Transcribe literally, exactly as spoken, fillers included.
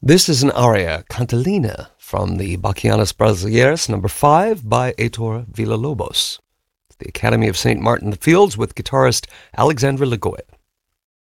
This is an aria, Cantilena, from the Bachianas Brasileiras number five by Heitor Villa-Lobos. The Academy of Saint Martin the Fields with guitarist Alexandre Lagoya.